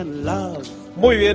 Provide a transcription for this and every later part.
Muy bien,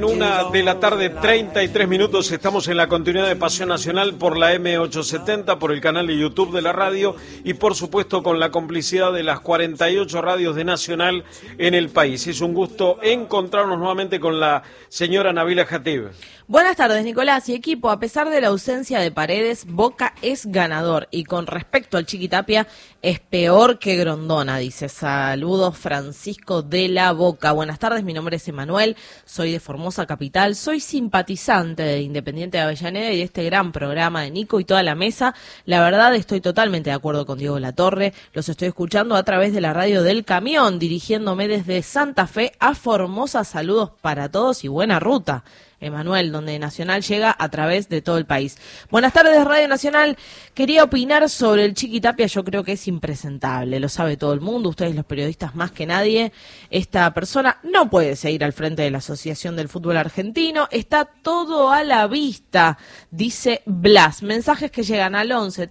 1:33 PM, estamos en la continuidad de Pasión Nacional por la M870, por el canal de YouTube de la radio y por supuesto con la complicidad de las 48 radios de Nacional en el país. Es un gusto encontrarnos nuevamente con la señora Nabila Jatib. Buenas tardes, Nicolás y equipo. A pesar de la ausencia de Paredes, Boca es ganador y con respecto al Chiquitapia es peor que Grondona, dice. Saludos, Francisco de la Boca. Buenas tardes, mi nombre es Emanuel, soy de Formosa Capital, soy simpatizante de Independiente de Avellaneda y de este gran programa de Nico y toda la mesa. La verdad estoy totalmente de acuerdo con Diego Latorre, los estoy escuchando a través de la radio del camión, dirigiéndome desde Santa Fe a Formosa. Saludos para todos y buena ruta, Emanuel, donde Nacional llega a través de todo el país. Buenas tardes, Radio Nacional. Quería opinar sobre el Chiquitapia. Yo creo que es impresentable, lo sabe todo el mundo, ustedes los periodistas más que nadie. Esta persona no puede seguir al frente de la Asociación del Fútbol Argentino. Está todo a la vista, dice Blas. Mensajes que llegan al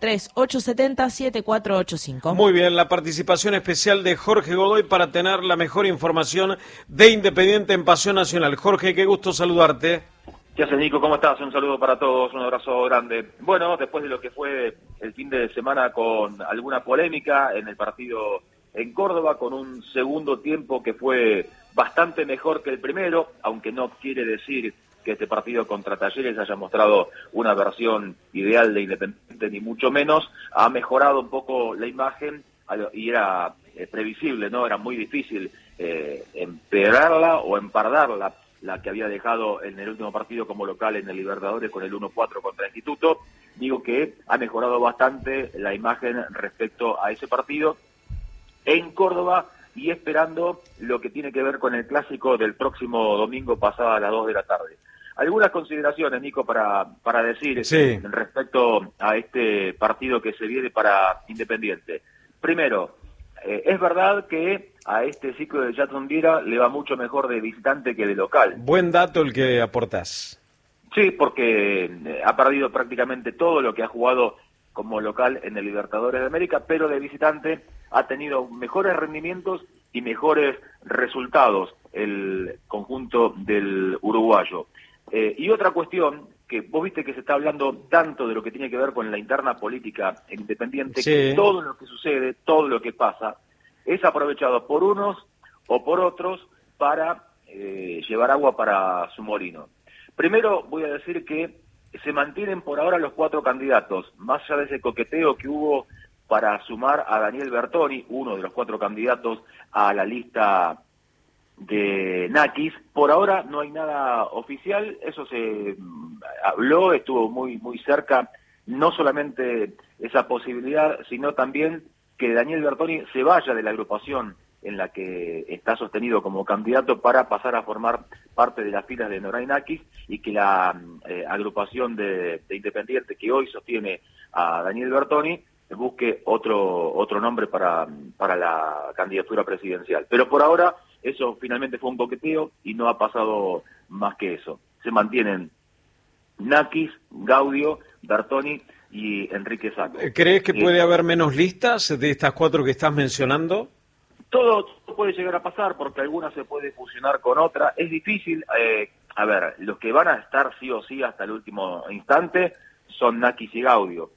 11-3870-7485. Muy bien, la participación especial de Jorge Godoy para tener la mejor información de Independiente en Pasión Nacional. Jorge, qué gusto saludarte. ¿Qué haces, Nico? ¿Cómo estás? Un saludo para todos, un abrazo grande. Bueno, después de lo que fue el fin de semana con alguna polémica en el partido en Córdoba, con un segundo tiempo que fue bastante mejor que el primero, aunque no quiere decir que este partido contra Talleres haya mostrado una versión ideal de Independiente, ni mucho menos. Ha mejorado un poco la imagen y era previsible, ¿no? Era muy difícil empeorarla o empardarla, la que había dejado en el último partido como local en el Libertadores con el 1-4 contra Instituto. Digo que ha mejorado bastante la imagen respecto a ese partido en Córdoba y esperando lo que tiene que ver con el clásico del próximo domingo pasado a las 2 de la tarde. Algunas consideraciones, Nico, para decir sí, respecto a este partido que se viene para Independiente. Primero, es verdad que a este ciclo de Jackson Viera le va mucho mejor de visitante que de local. Buen dato el que aportás. Sí, porque ha perdido prácticamente todo lo que ha jugado como local en el Libertadores de América, pero de visitante ha tenido mejores rendimientos y mejores resultados el conjunto del uruguayo. Y otra cuestión, que vos viste que se está hablando tanto de lo que tiene que ver con la interna política en Independiente, sí, que todo lo que sucede, todo lo que pasa, es aprovechado por unos o por otros para llevar agua para su molino. Primero voy a decir que se mantienen por ahora los 4 candidatos, más allá de ese coqueteo que hubo para sumar a Daniel Bertoni, uno de los 4 candidatos a la lista de Nakis. Por ahora no hay nada oficial, eso se habló, estuvo muy cerca, no solamente esa posibilidad, sino también que Daniel Bertoni se vaya de la agrupación en la que está sostenido como candidato para pasar a formar parte de las filas de Noray Nakis y que la agrupación de Independiente que hoy sostiene a Daniel Bertoni busque otro nombre para la candidatura presidencial. Pero por ahora eso finalmente fue un coqueteo y no ha pasado más que eso. Se mantienen Nakis, Gaudio, Bertoni y Enrique Sacco. ¿Crees que puede haber menos listas de estas 4 que estás mencionando? Todo puede llegar a pasar porque alguna se puede fusionar con otra. Es difícil. A ver, los que van a estar sí o sí hasta el último instante son Nakis y Gaudio.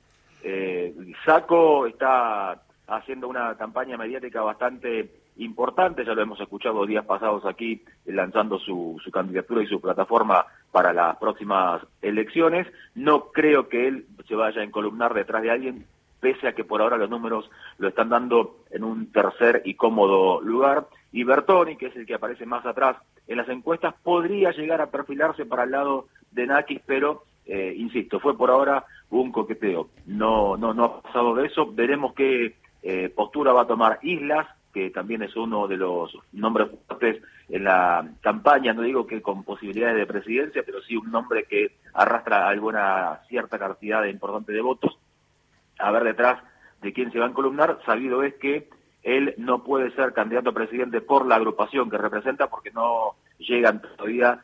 Sacco está haciendo una campaña mediática bastante importante, ya lo hemos escuchado días pasados aquí, lanzando su candidatura y su plataforma para las próximas elecciones. No creo que él se vaya a encolumnar detrás de alguien, pese a que por ahora los números lo están dando en un tercer y cómodo lugar. Y Bertoni, que es el que aparece más atrás en las encuestas, podría llegar a perfilarse para el lado de Nakis, pero insisto, fue por ahora un coqueteo. No ha pasado de eso. Veremos qué postura va a tomar Islas, que también es uno de los nombres fuertes en la campaña, no digo que con posibilidades de presidencia, pero sí un nombre que arrastra alguna cierta cantidad importante de votos. A ver detrás de quién se va a encolumnar. Sabido es que él no puede ser candidato a presidente por la agrupación que representa, porque no llegan todavía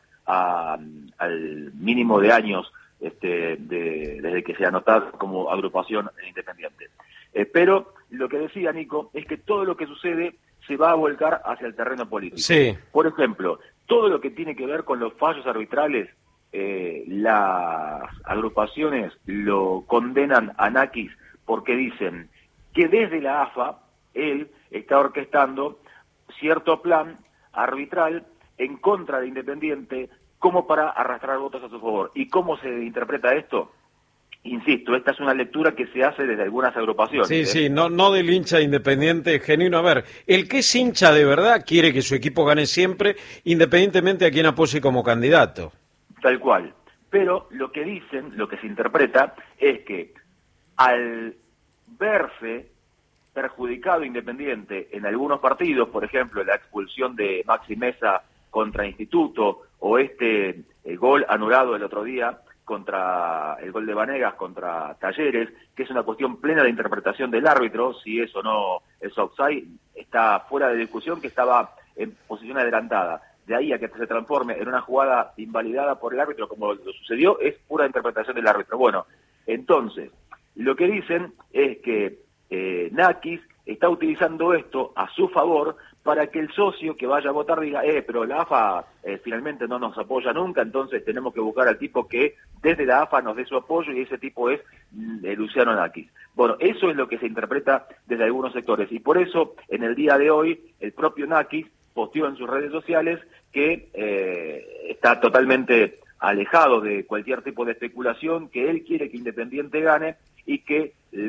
al mínimo de años desde que se anotó como agrupación independiente. Pero lo que decía Nico es que todo lo que sucede se va a volcar hacia el terreno político. Sí. Por ejemplo, todo lo que tiene que ver con los fallos arbitrales, las agrupaciones lo condenan a Nakis porque dicen que desde la AFA él está orquestando cierto plan arbitral en contra de Independiente como para arrastrar votos a su favor. ¿Y cómo se interpreta esto? Insisto, esta es una lectura que se hace desde algunas agrupaciones. Sí, sí, no del hincha Independiente genuino. A ver, el que es hincha de verdad quiere que su equipo gane siempre, independientemente a quien apoye como candidato. Tal cual. Pero lo que dicen, lo que se interpreta, es que al verse perjudicado Independiente en algunos partidos, por ejemplo, la expulsión de Maxi Mesa contra Instituto, o el gol anulado el otro día, contra el gol de Vanegas contra Talleres, que es una cuestión plena de interpretación del árbitro, si es o no es offside, está fuera de discusión, que estaba en posición adelantada. De ahí a que se transforme en una jugada invalidada por el árbitro, como lo sucedió, es pura interpretación del árbitro. Bueno, entonces, lo que dicen es que Nakis está utilizando esto a su favor para que el socio que vaya a votar diga, pero la AFA finalmente no nos apoya nunca, entonces tenemos que buscar al tipo que desde la AFA nos dé su apoyo, y ese tipo es Luciano Nakis. Bueno, eso es lo que se interpreta desde algunos sectores, y por eso en el día de hoy el propio Nakis posteó en sus redes sociales que está totalmente alejado de cualquier tipo de especulación, que él quiere que Independiente gane y que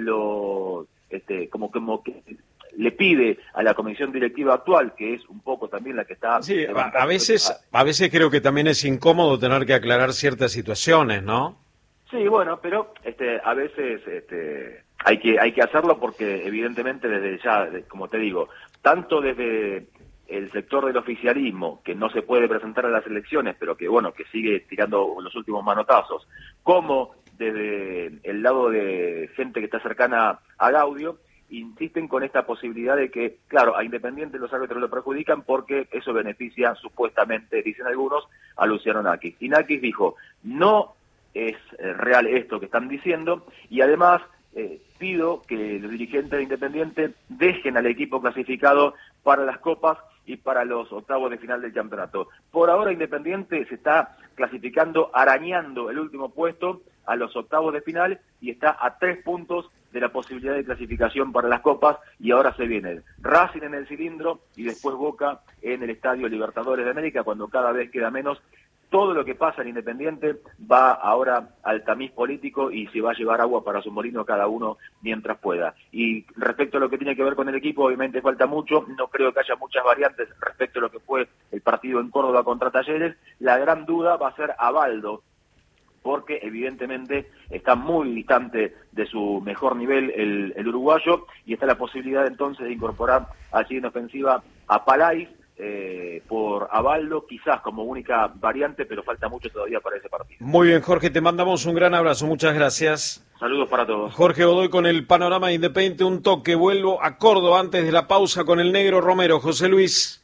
como que le pide a la comisión directiva actual, que es un poco también la que está... Sí, a veces creo que también es incómodo tener que aclarar ciertas situaciones, ¿no? Sí, bueno, pero a veces hay que hacerlo porque evidentemente desde ya, como te digo, tanto desde el sector del oficialismo, que no se puede presentar a las elecciones, pero que bueno, que sigue tirando los últimos manotazos, como desde el lado de gente que está cercana a Gaudio, insisten con esta posibilidad de que, claro, a Independiente los árbitros lo perjudican porque eso beneficia, supuestamente, dicen algunos, a Luciano Nakis. Y Nakis dijo, no es real esto que están diciendo, y además pido que los dirigentes de Independiente dejen al equipo clasificado para las copas y para los octavos de final del campeonato. Por ahora Independiente se está clasificando, arañando el último puesto a los octavos de final, y está a 3 puntos de la posibilidad de clasificación para las copas, y ahora se viene Racing en el cilindro y después Boca en el Estadio Libertadores de América, cuando cada vez queda menos. Todo lo que pasa en Independiente va ahora al tamiz político y se va a llevar agua para su molino cada uno mientras pueda. Y respecto a lo que tiene que ver con el equipo, obviamente falta mucho, no creo que haya muchas variantes respecto a lo que fue el partido en Córdoba contra Talleres. La gran duda va a ser Abaldo, porque evidentemente está muy distante de su mejor nivel el uruguayo, y está la posibilidad entonces de incorporar allí en ofensiva a Palais, por Abaldo, quizás como única variante, pero falta mucho todavía para ese partido. Muy bien, Jorge, te mandamos un gran abrazo, muchas gracias. Saludos para todos. Jorge Godoy con el panorama de Independiente, un toque, vuelvo a Córdoba antes de la pausa con el negro Romero. José Luis.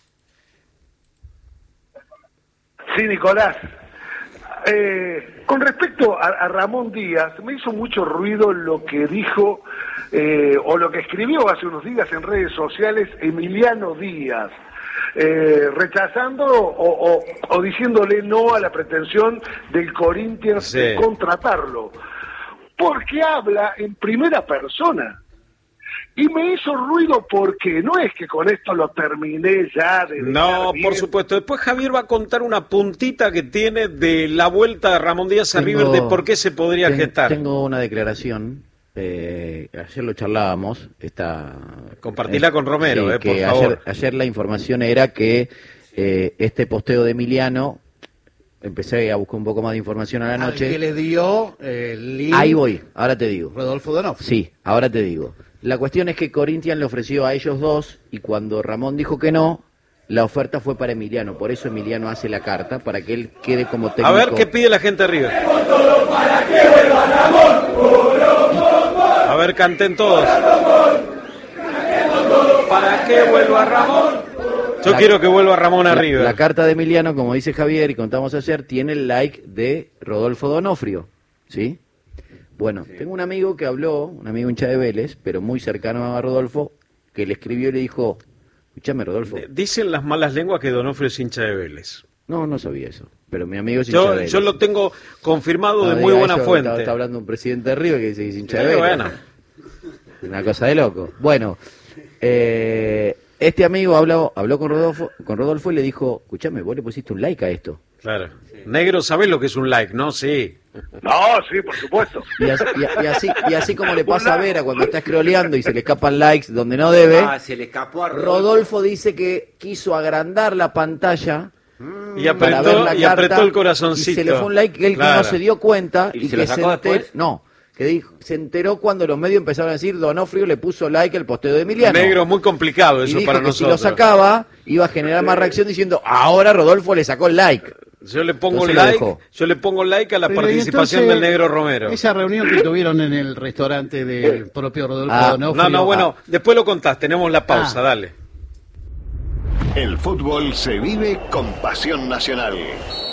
Sí, Nicolás. Con respecto a Ramón Díaz, me hizo mucho ruido lo que dijo o lo que escribió hace unos días en redes sociales Emiliano Díaz, rechazando o diciéndole no a la pretensión del Corinthians de contratarlo, porque habla en primera persona. Y me hizo ruido porque no es que con esto lo terminé ya de... No, por supuesto. Después Javier va a contar una puntita que tiene de la vuelta de Ramón Díaz a River, de por qué se podría gestar. Tengo una declaración, ayer lo charlábamos. Compartila con Romero, sí, por favor. Ayer la información era que este posteo de Emiliano, empecé a buscar un poco más de información a la noche. ¿Qué le dio el link? Ahí voy, ahora te digo. Rodolfo Donofrio. Sí, ahora te digo. La cuestión es que Corinthians le ofreció a ellos dos, y cuando Ramón dijo que no, la oferta fue para Emiliano. Por eso Emiliano hace la carta, para que él quede como técnico. A ver qué pide la gente arriba. A ver, canten todos. ¿Para qué vuelva Ramón? Yo quiero que vuelva Ramón arriba. La carta de Emiliano, como dice Javier y contamos ayer, tiene el like de Rodolfo Donofrio, ¿sí? Bueno, tengo un amigo que habló, un amigo hincha de Vélez, pero muy cercano a Rodolfo, que le escribió y le dijo, escúchame, Rodolfo. Dicen las malas lenguas que Donofrio es hincha de Vélez. No, no sabía eso. Pero mi amigo es hincha Yo, de Vélez. yo lo tengo confirmado de No muy diga buena eso, fuente. Está hablando un presidente de River que dice que es hincha de Pero Vélez. bueno. Una cosa de loco. Bueno, este amigo habló con Rodolfo y le dijo, escuchame, vos le pusiste un like a esto. Claro. Negro, ¿sabés lo que es un like, no? Sí. No, sí, por supuesto. Y así como le pasa a Vera cuando está scrolleando y se le escapan likes donde no debe, Se le escapó a Rodolfo dice que quiso agrandar la pantalla Y para ver la apretó carta el corazoncito. y se le fue un like que él Claro. no se dio cuenta ¿Y y se que lo sacó después? se enteró cuando los medios empezaron a decir Donofrio le puso like al posteo de Emiliano. Negro, muy complicado y eso dijo para que nosotros. si lo sacaba iba a generar más reacción diciendo ahora Rodolfo le sacó el like. Yo le pongo Entonces un lo like, dejó. yo le pongo like a la Pero, y participación entonces, del Negro Romero. Esa reunión que tuvieron en el restaurante del propio Rodolfo Donofrio. No, bueno, después lo contás, tenemos la pausa, dale. El fútbol se vive con pasión nacional.